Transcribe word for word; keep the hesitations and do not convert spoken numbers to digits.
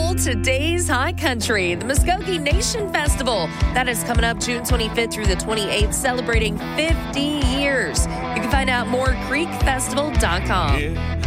all today's high country. The Muskogee Nation Festival. That is coming up June twenty-fifth through the twenty-eighth, celebrating fifty years. You can find out more creek festival dot com. Yeah.